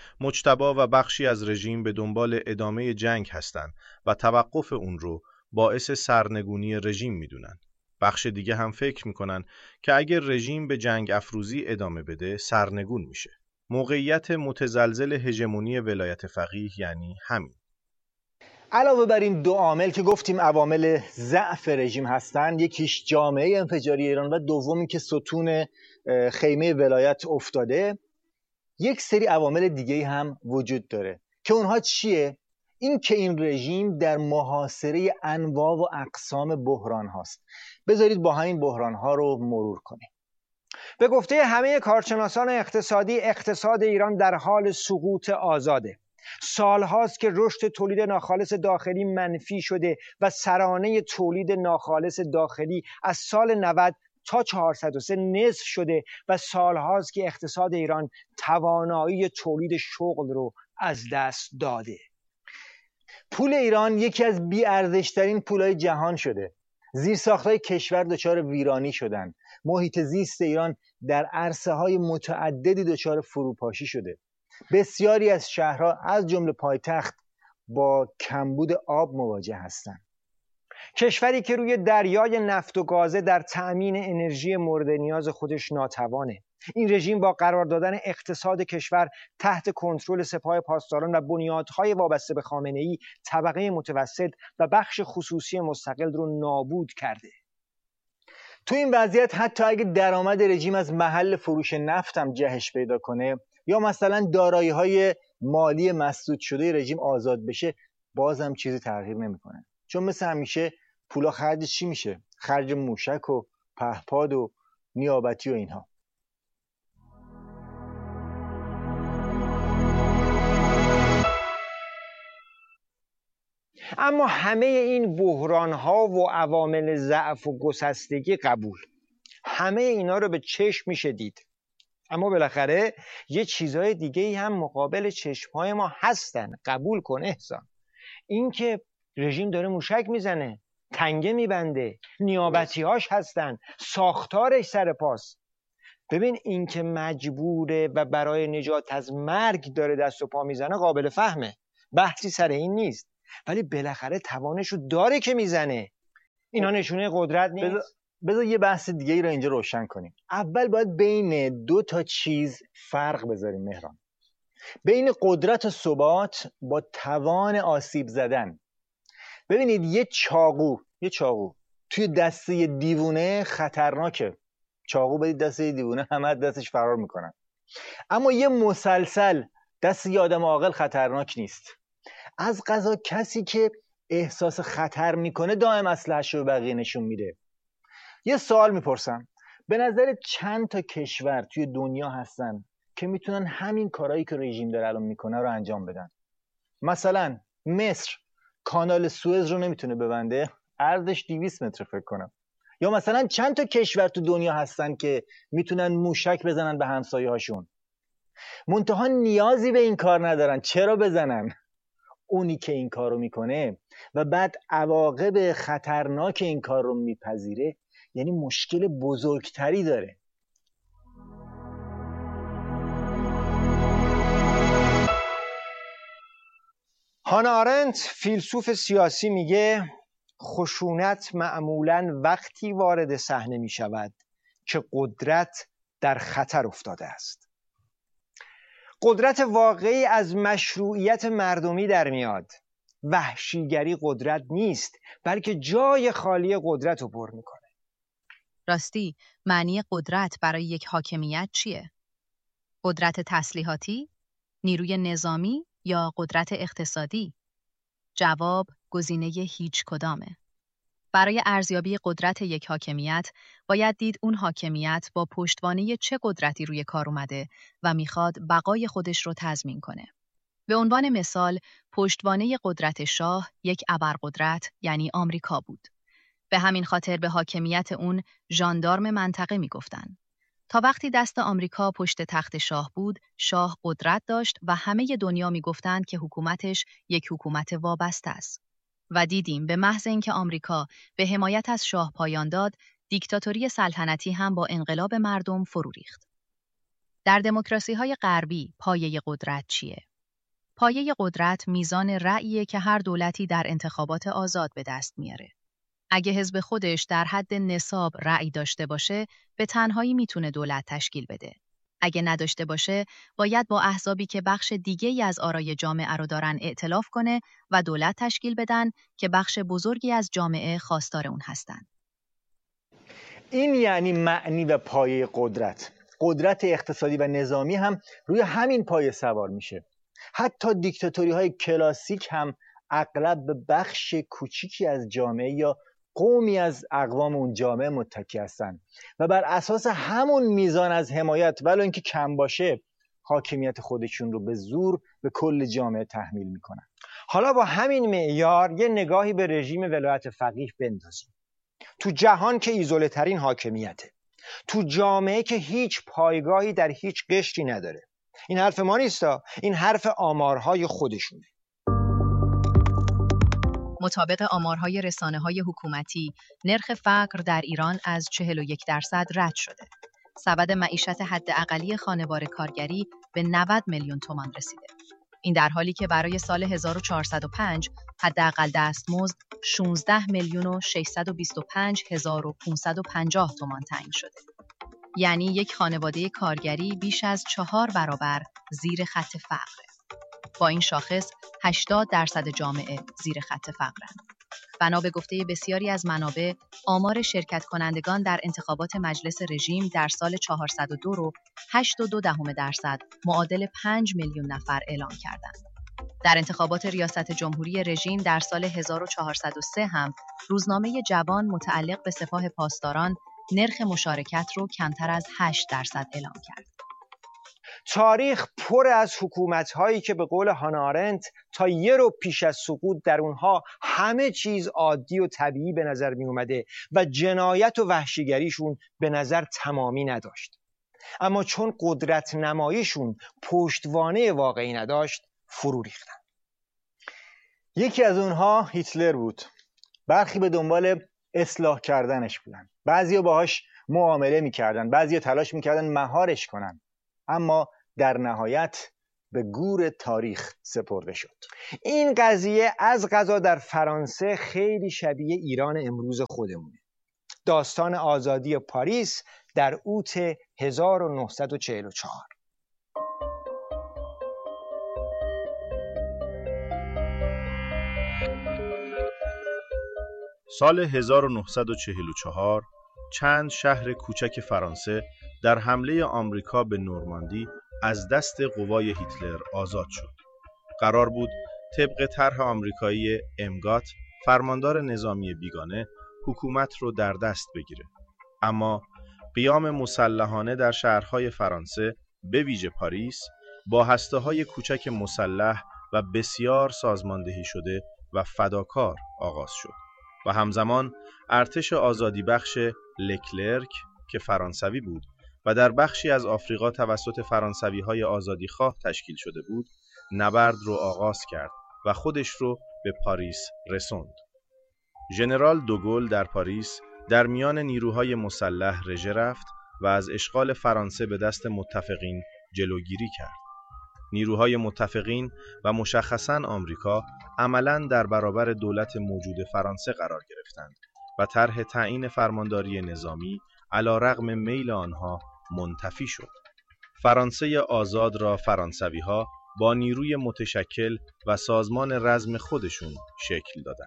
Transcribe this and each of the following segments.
مجتبی و بخشی از رژیم به دنبال ادامه جنگ هستند و توقف اون رو باعث سرنگونی رژیم میدونن. بخش دیگه هم فکر میکنن که اگر رژیم به جنگ افروزی ادامه بده سرنگون میشه. موقعیت متزلزل هژمونی ولایت فقیه یعنی همین. علاوه بر این دو عامل که گفتیم عوامل ضعف رژیم هستند، یکیش جامعه انفجاری ایران و دومی که ستون خیمه ولایت افتاده، یک سری عوامل دیگه هم وجود داره که اونها چیه؟ این که این رژیم در محاصره انواع و اقسام بحران هاست. بذارید با همین بحران ها رو مرور کنیم. به گفته همه کارشناسان اقتصادی، اقتصاد ایران در حال سقوط آزاده. سال هاست که رشد تولید ناخالص داخلی منفی شده و سرانه تولید ناخالص داخلی از سال 90 تا 403 نصف شده و سال هاست که اقتصاد ایران توانایی تولید شغل رو از دست داده. پول ایران یکی از بی‌ارزش‌ترین پولهای جهان شده. زیرساخت‌های کشور دچار ویرانی شدن. محیط زیست ایران در عرصه‌های متعددی دچار فروپاشی شده. بسیاری از شهرها از جمله پایتخت با کمبود آب مواجه هستند. کشوری که روی دریای نفت و گازه در تأمین انرژی مورد نیاز خودش ناتوانه. این رژیم با قرار دادن اقتصاد کشور تحت کنترل سپاه پاسداران و بنیادهای وابسته به خامنه‌ای طبقه متوسط و بخش خصوصی مستقل رو نابود کرده. تو این وضعیت حتی اگه درآمد رژیم از محل فروش نفت هم جهش پیدا کنه یا مثلا دارایی‌های مالی مسدود شده رژیم آزاد بشه، بازم چیزی تغییر نمی‌کنه. چون مثل همیشه پولا خرج چی میشه؟ خرج موشک و پهپاد و نیابتی و اینها. اما همه این بحران‌ها و عوامل ضعف و گسستگی قبول، همه اینا رو به چشم میشه دید. اما بالاخره یه چیزهای دیگه هم مقابل چشمهای ما هستن. قبول کن احسان، این که رژیم داره موشک میزنه، تنگه میبنده، نیابتی‌هاش هستن، ساختارش سر پاست. ببین این که مجبوره و برای نجات از مرگ داره دست و پا میزنه قابل فهمه، بحثی سر این نیست، ولی بالاخره توانشو داره که میزنه. اینا نشونه قدرت نیست. بذار یه بحث دیگه ای رو اینجا روشن کنیم. اول باید بین دو تا چیز فرق بذاریم مهران. بین قدرت و ثبات با توان آسیب زدن. ببینید یه چاقو توی دسته دیوونه خطرناکه. چاقو بدید دسته دیوونه همه دستش فرار میکنن. اما یه مسلسل دست یه آدم عاقل خطرناک نیست. از قضا کسی که احساس خطر میکنه دائم اسلحه‌شو به بقیه نشون میده. یه سوال میپرسم، به نظر چند تا کشور توی دنیا هستن که میتونن همین کارهایی که رژیم داره الان میکنه رو انجام بدن؟ مثلا مصر کانال سوئز رو نمیتونه ببنده، عرضش 200 متر فکر کنم. یا مثلا چند تا کشور تو دنیا هستن که میتونن موشک بزنن به همسایه هاشون؟ منتها نیازی به این کار ندارن. چرا بزنن؟ اونی که این کار رو میکنه و بعد عواقب خطرناک این کار رو میپذیره، یعنی مشکل بزرگتری داره. هانا آرنت فیلسوف سیاسی میگه خشونت معمولاً وقتی وارد صحنه میشود که قدرت در خطر افتاده است. قدرت واقعی از مشروعیت مردمی در میاد. وحشیگری قدرت نیست، بلکه جای خالی قدرت رو پر میکنه. راستی معنی قدرت برای یک حاکمیت چیه؟ قدرت تسلیحاتی، نیروی نظامی یا قدرت اقتصادی؟ جواب گزینه هیچ کدامه. برای ارزیابی قدرت یک حاکمیت باید دید اون حاکمیت با پشتوانه چه قدرتی روی کار اومده و میخواد بقای خودش رو تضمین کنه. به عنوان مثال پشتوانه قدرت شاه یک ابرقدرت یعنی آمریکا بود. به همین خاطر به حاکمیت اون ژاندارم منطقه میگفتن. تا وقتی دست آمریکا پشت تخت شاه بود، شاه قدرت داشت و همه دنیا میگفتند که حکومتش یک حکومت وابسته است. و دیدیم به محض اینکه آمریکا به حمایت از شاه پایان داد، دیکتاتوری سلطنتی هم با انقلاب مردم فرو ریخت. در دموکراسی‌های غربی پایه قدرت چیه؟ پایه قدرت میزان رأیه که هر دولتی در انتخابات آزاد به دست میاره. اگه حزب خودش در حد نصاب رأی داشته باشه، به تنهایی میتونه دولت تشکیل بده. اگه نداشته باشه، باید با احزابی که بخش دیگه‌ای از آرای جامعه رو دارن ائتلاف کنه و دولت تشکیل بدن که بخش بزرگی از جامعه خواستار اون هستن. این یعنی معنی و پایه قدرت. قدرت اقتصادی و نظامی هم روی همین پایه سوار میشه. حتی دیکتاتوری های کلاسیک هم اغلب به بخش کوچیکی از جامعه یا قومی از اقوام اون جامعه متکی هستند و بر اساس همون میزان از حمایت ولو اینکه کم باشه حاکمیت خودشون رو به زور به کل جامعه تحمیل میکنن. حالا با همین معیار یه نگاهی به رژیم ولایت فقیه بندازیم. تو جهان که ایزوله ترین حاکمیته، تو جامعه که هیچ پایگاهی در هیچ قشری نداره. این حرف ما نیستا، این حرف آمارهای خودشونه. مطابق آمارهای رسانه‌های حکومتی، نرخ فقر در ایران از 41% رد شده. سبد معیشت حداقلی خانوار کارگری به 90 میلیون تومان رسیده. این در حالی که برای سال 1405 حداقل دستمزد 16 میلیون و 625 هزار و 550 تومان تعیین شده. یعنی یک خانواده کارگری بیش از 4 برابر زیر خط فقره. با این شاخص 80% جامعه زیر خط فقرند. بنا به گفته بسیاری از منابع، آمار شرکت کنندگان در انتخابات مجلس رژیم در سال 402 رو 8.2% معادل 5 میلیون نفر اعلام کردند. در انتخابات ریاست جمهوری رژیم در سال 1403 هم روزنامه جوان متعلق به سپاه پاسداران نرخ مشارکت رو کمتر از 8% اعلام کرد. تاریخ پر از حکومت‌هایی که به قول هانا آرنت تا یه رو پیش از سقوط در اونها همه چیز عادی و طبیعی به نظر می اومده و جنایت و وحشیگریشون به نظر تمامی نداشت. اما چون قدرت نماییشون پشتوانه واقعی نداشت، فرو ریختن. یکی از اونها هیتلر بود. برخی به دنبال اصلاح کردنش بودن. بعضیا باهاش معامله میکردن، بعضیا تلاش میکردن مهارش کنن. اما در نهایت به گور تاریخ سپرده شد. این قضیه از قضا در فرانسه خیلی شبیه ایران امروز خودمونه. داستان آزادی پاریس در اوت 1944. سال 1944 چند شهر کوچک فرانسه در حمله آمریکا به نورماندی از دست قوای هیتلر آزاد شد. قرار بود طبق طرح آمریکایی امگات فرماندار نظامی بیگانه حکومت رو در دست بگیره. اما قیام مسلحانه در شهرهای فرانسه به ویژه پاریس با هسته‌های کوچک مسلح و بسیار سازماندهی شده و فداکار آغاز شد و همزمان ارتش آزادی بخش لکلرک که فرانسوی بود و در بخشی از آفریقا توسط فرانسوی‌های آزادیخواه تشکیل شده بود، نبرد رو آغاز کرد و خودش رو به پاریس رسوند. ژنرال دوگل در پاریس در میان نیروهای مسلح رژه رفت و از اشغال فرانسه به دست متفقین جلوگیری کرد. نیروهای متفقین و مشخصاً آمریکا عملاً در برابر دولت موجود فرانسه قرار گرفتند و طرح تعیین فرمانداری نظامی علی‌رغم میل آنها منتفی شد. فرانسه آزاد را فرانسوی‌ها با نیروی متشکل و سازمان رزم خودشون شکل دادند.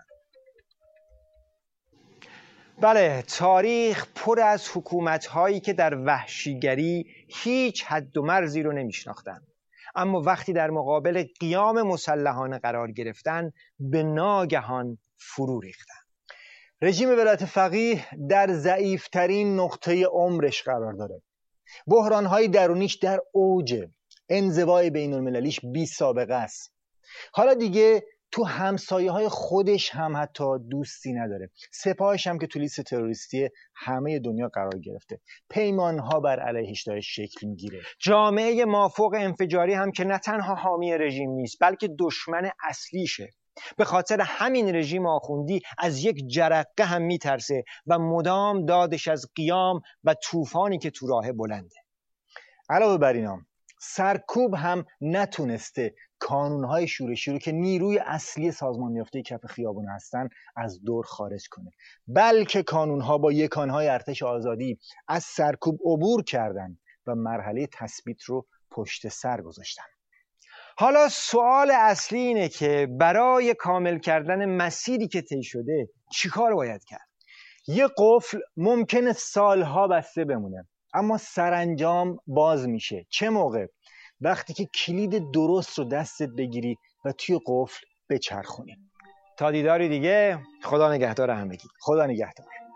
بله، تاریخ پر از حکومت‌هایی که در وحشیگری هیچ حد و مرزی رو نمی‌شناختند، اما وقتی در مقابل قیام مسلحانه قرار گرفتن به ناگهان فرو ریختن. رژیم ولایت فقیه در ضعیف‌ترین نقطه عمرش قرار داره. بحران‌های درونیش در اوجه. انزوای بین‌المللیش بی سابقه است. حالا دیگه تو همسایه‌های خودش هم حتی دوستی نداره. سپاهش هم که تو لیست تروریستی همه دنیا قرار گرفته. پیمان‌ها بر علیهش داره شکل میگیره. جامعه مافوق انفجاری هم که نه تنها حامی رژیم نیست بلکه دشمن اصلیشه. به خاطر همین رژیم آخوندی از یک جرقه هم میترسه و مدام دادش از قیام و طوفانی که تو راه بلنده. علاوه بر اینا سرکوب هم نتونسته کانونهای شورشی رو که نیروی اصلی سازمان یافته کف خیابون هستن از دور خارج کنه، بلکه کانونها با یکانهای ارتش آزادی از سرکوب عبور کردن و مرحله تثبیت رو پشت سر گذاشتن. حالا سوال اصلی اینه که برای کامل کردن مسیری که طی شده چیکار باید کرد؟ یه قفل ممکنه سالها بسته بمونه اما سرانجام باز میشه. چه موقع؟ وقتی که کلید درست رو دستت بگیری و توی قفل بچرخونی. تا دیداری دیگه، خدا نگهدار همگی. خدا نگهدار.